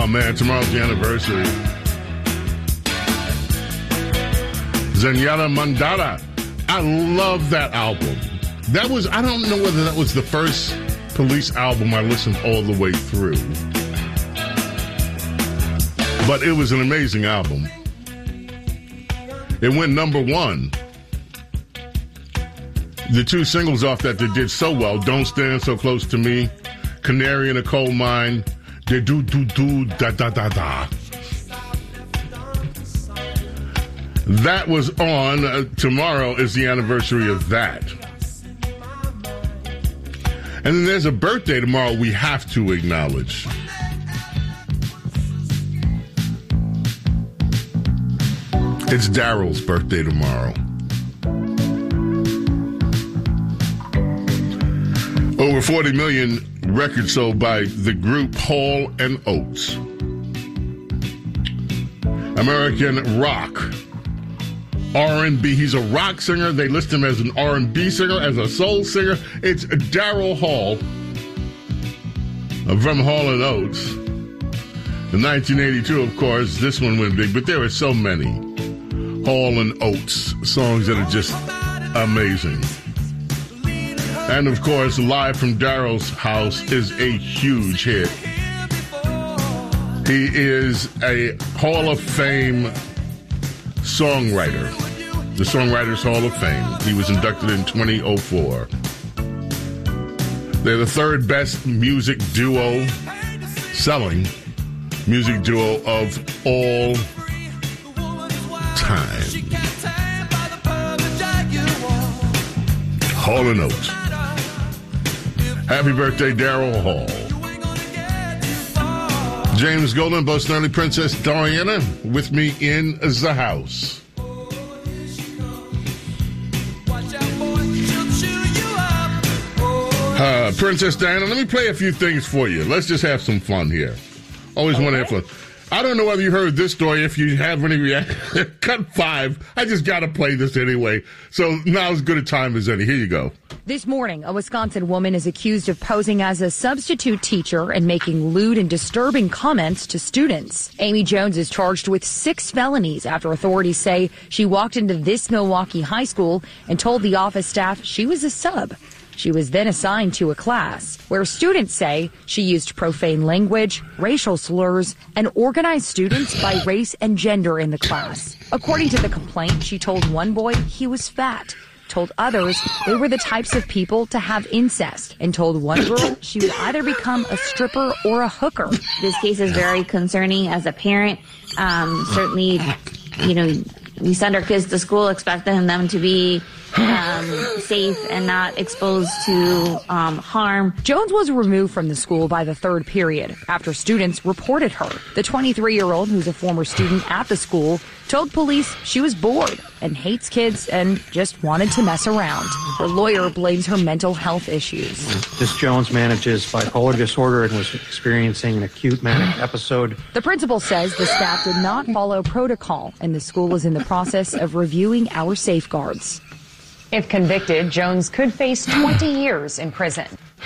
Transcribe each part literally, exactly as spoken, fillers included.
Oh, man, tomorrow's the anniversary. Zenyatta Mondatta. I love that album. That was, I don't know whether that was the first Police album I listened all the way through. But it was an amazing album. It went number one. The two singles off that they did so well, Don't Stand So Close to Me, Canary in a Coal Mine, De Do Do Do Da Da Da Da. That was on. Uh, tomorrow is the anniversary of that. And then there's a birthday tomorrow we have to acknowledge. It's Daryl's birthday tomorrow. Over forty million records sold by the group Hall and Oates. American rock. R and B. He's a rock singer. They list him as an R and B singer, as a soul singer. It's Daryl Hall from Hall and Oates. In nineteen eighty-two, of course, this one went big, but there are so many Hall and Oates songs that are just amazing. And, of course, Live from Daryl's House is a huge hit. He is a Hall of Fame songwriter, the Songwriters Hall of Fame. He was inducted in twenty oh four. They're the third best music duo, selling music duo of all time. Hall and Oates. Happy birthday, Daryl Hall. James Golden, Bo Snerdley, Princess Diana, with me in the house. Uh, Princess Diana, let me play a few things for you. Let's just have some fun here. Always okay. Want to have fun. I don't know whether you heard this story. If you have any reaction, cut five. I just got to play this anyway. So now as good a time as any. Here you go. This morning, a Wisconsin woman is accused of posing as a substitute teacher and making lewd and disturbing comments to students. Amy Jones is charged with six felonies after authorities say she walked into this Milwaukee high school and told the office staff she was a sub. She was then assigned to a class where students say she used profane language, racial slurs, and organized students by race and gender in the class. According to the complaint, she told one boy he was fat, told others they were the types of people to have incest, and told one girl she would either become a stripper or a hooker. This case is very concerning as a parent. Um, certainly, you know, we send our kids to school expecting them to be um, safe and not exposed to um, harm. Jones was removed from the school by the third period after students reported her. The twenty-three-year-old, who's a former student at the school, told police she was bored and hates kids and just wanted to mess around. Her lawyer blames her mental health issues. Miss Jones manages bipolar disorder and was experiencing an acute manic episode. The principal says the staff did not follow protocol, and the school is in the process of reviewing our safeguards. If convicted, Jones could face twenty years in prison.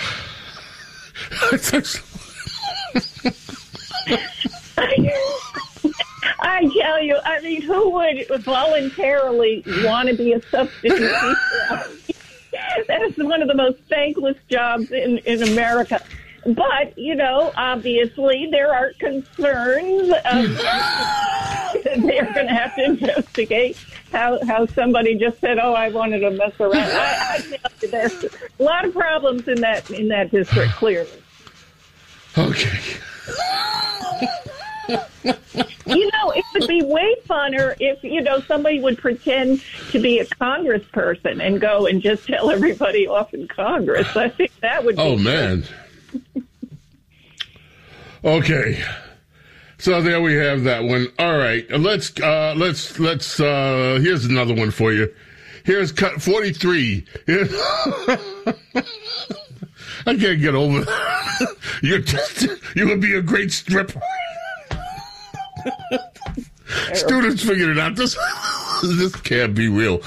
I tell you, I mean, who would voluntarily want to be a substitute teacher? That is one of the most thankless jobs in, in America. But, you know, obviously there are concerns. Of, they're going to have to investigate how, how somebody just said, oh, I wanted to mess around. I, I tell you, there's a lot of problems in that in that district, clearly. Okay. You know, it would be way funner if, you know, somebody would pretend to be a congressperson and go and just tell everybody off in Congress. I think that would be... Oh, man. Okay. So there we have that one. All right. Let's, uh, let's, let's, uh, here's another one for you. Here's cut forty-three. Here's I can't get over that. You're just, you would be a great stripper. Students figured it out. This, this can't be real.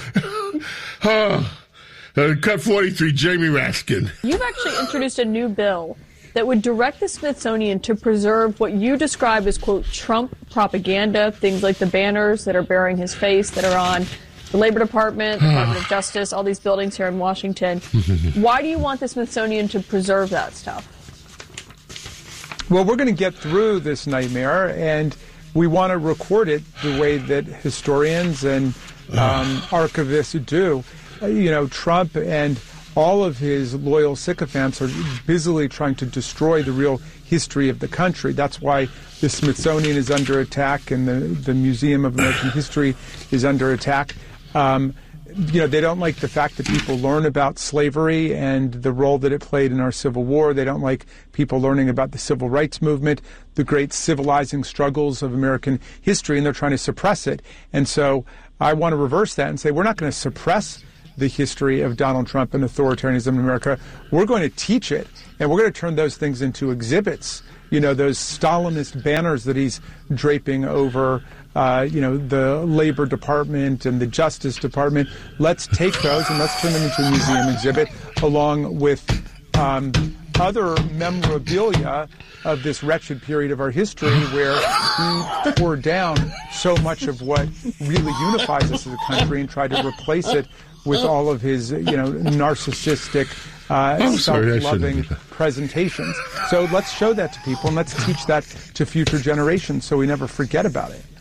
Uh, uh, cut forty-three, Jamie Raskin. You've actually introduced a new bill that would direct the Smithsonian to preserve what you describe as, quote, Trump propaganda, things like the banners that are bearing his face that are on the Labor Department, the Department of Justice, all these buildings here in Washington. Why do you want the Smithsonian to preserve that stuff? Well, we're going to get through this nightmare, and we want to record it the way that historians and um, archivists do. Uh, you know, Trump and all of his loyal sycophants are busily trying to destroy the real history of the country. That's why the Smithsonian is under attack and the, the Museum of American History is under attack. Um, you know, they don't like the fact that people learn about slavery and the role that it played in our Civil War. They don't like people learning about the Civil Rights Movement, the great civilizing struggles of American history, and they're trying to suppress it. And so I want to reverse that and say we're not going to suppress the history of Donald Trump and authoritarianism in America. We're going to teach it, and we're going to turn those things into exhibits. You know, those Stalinist banners that he's draping over, uh, you know, the Labor Department and the Justice Department. Let's take those and let's turn them into a museum exhibit along with um, other memorabilia of this wretched period of our history where he tore down so much of what really unifies us as a country and tried to replace it with all of his, you know, narcissistic, uh, self-loving presentations. So let's show that to people and let's teach that to future generations so we never forget about it.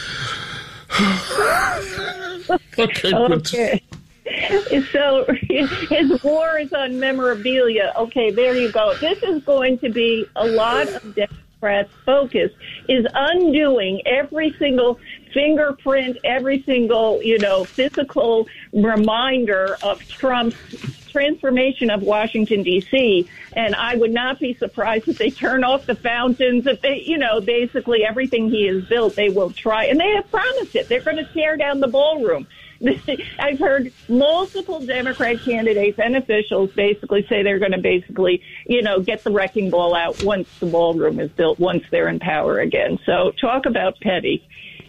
okay. Okay. So his war is on memorabilia. Okay, there you go. This is going to be a lot of Democrats' focus is undoing every single fingerprint, every single, you know, physical reminder of Trump's transformation of Washington, D C. And I would not be surprised if they turn off the fountains, if they, you know, basically everything he has built, they will try. And they have promised it. They're going to tear down the ballroom. I've heard multiple Democrat candidates and officials basically say they're going to basically, you know, get the wrecking ball out once the ballroom is built, once they're in power again. So talk about petty.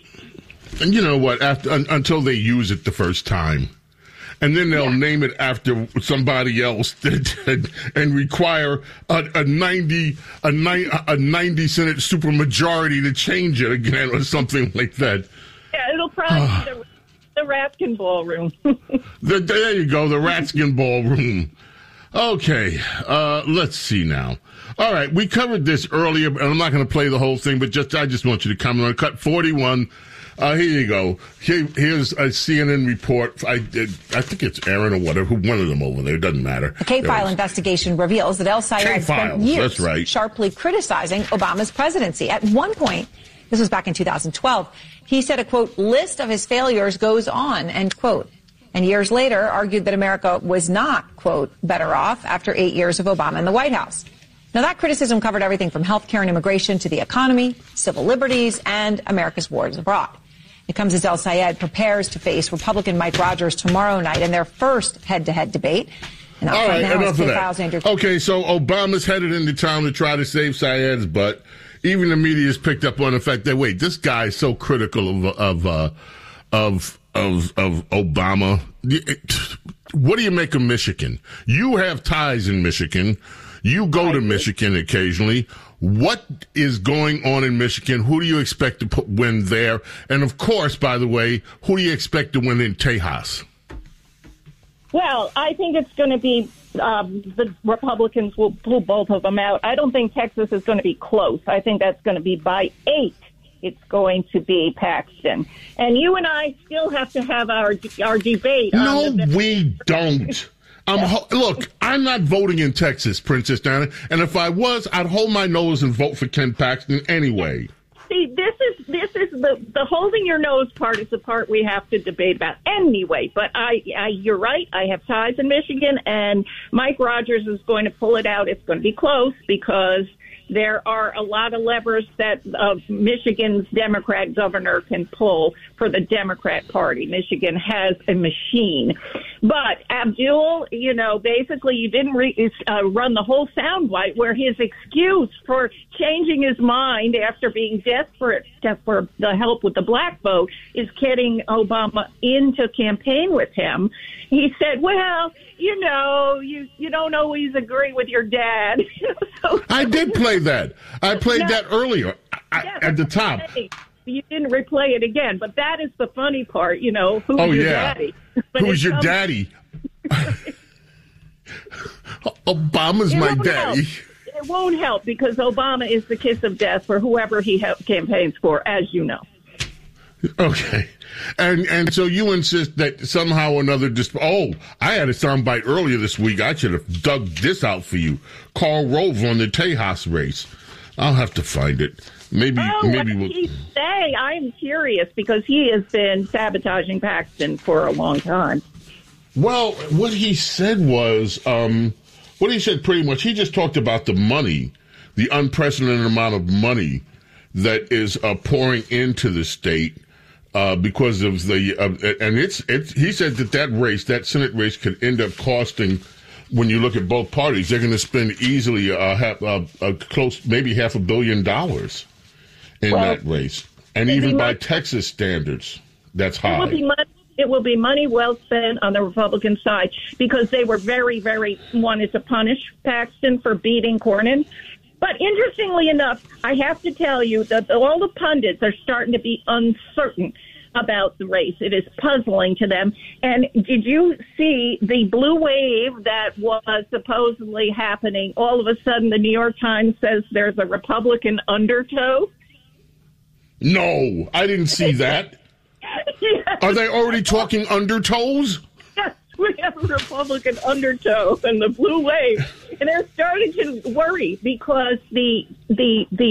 And you know what? After un, until they use it the first time, and then they'll yeah. name it after somebody else and, and require a, a ninety a, a ninety Senate supermajority to change it again or something like that. Yeah, it'll probably be the, the Ratkin Ballroom. the, there you go, the Ratkin Ballroom. Okay, uh, let's see now. All right, we covered this earlier, and I'm not going to play the whole thing, but just I just want you to comment on cut forty-one. Uh, here you go. Here, here's a C N N report. I, I think it's Aaron or whatever, one of them over there. It doesn't matter. The K-File investigation reveals that El Sayed spent years right. sharply criticizing Obama's presidency. At one point, this was back in two thousand twelve, he said a, quote, list of his failures goes on, end quote. And years later argued that America was not, quote, better off after eight years of Obama in the White House. Now, that criticism covered everything from health care and immigration to the economy, civil liberties, and America's wars abroad. It comes as El Sayed prepares to face Republican Mike Rogers tomorrow night in their first head-to-head debate. And All right, now enough of that. Andrew- okay, so Obama's headed into town to try to save Sayed's butt. Even the media's picked up on the fact that, wait, this guy is so critical of of uh, of of of Obama. What do you make of Michigan? You have ties in Michigan. You go to Michigan occasionally. What is going on in Michigan? Who do you expect to put, win there? And, of course, by the way, who do you expect to win in Tejas? Well, I think it's going to be um, the Republicans will pull both of them out. I don't think Texas is going to be close. I think that's going to be by eight. It's going to be Paxton. And you and I still have to have our our debate. No, on the- we don't. I'm ho- look, I'm not voting in Texas, Princess Diana, and if I was, I'd hold my nose and vote for Ken Paxton anyway. See, this is this is the the holding your nose part is the part we have to debate about anyway. But I, I you're right. I have ties in Michigan, and Mike Rogers is going to pull it out. It's going to be close because there are a lot of levers that uh, Michigan's Democrat governor can pull for the Democrat Party. Michigan has a machine. But Abdul, you know, basically you didn't re- uh, run the whole soundbite where his excuse for changing his mind after being desperate for the help with the black vote is getting Obama into campaign with him. He said, well, you know, you, you don't always agree with your dad. so, I did play that. I played No. that earlier I, Yeah, at the top. hey, you didn't replay it again, but that is the funny part, you know. Who's Oh, your yeah. daddy? When Who's it your comes- daddy? Obama's It my won't daddy. help. It won't help because Obama is the kiss of death for whoever he ha- campaigns for, as you know. Okay. And and so you insist that somehow or another, just, oh, I had a soundbite earlier this week. I should have dug this out for you. Karl Rove on the Tejas race. I'll have to find it. Maybe, Oh, maybe what did we'll. he say? I'm curious because he has been sabotaging Paxton for a long time. Well, what he said was, um, what he said pretty much, he just talked about the money, the unprecedented amount of money that is uh, pouring into the state uh, because of the, uh, and it's, it's, he said that that race, that Senate race could end up costing, when you look at both parties, they're going to spend easily uh, half, uh, uh, close, maybe half a billion dollars in Well, that race. And it'd even be by much- Texas standards, that's It will high. be money. It will be money well spent on the Republican side because they were very, very wanted to punish Paxton for beating Cornyn. But interestingly enough, I have to tell you that all the pundits are starting to be uncertain about the race. It is puzzling to them. And did you see the blue wave that was supposedly happening? All of a sudden, the New York Times says there's a Republican undertow. No, I didn't see that. Yes. Are they already talking undertows? Yes, we have a Republican undertow and the blue wave, and they're starting to worry because the the the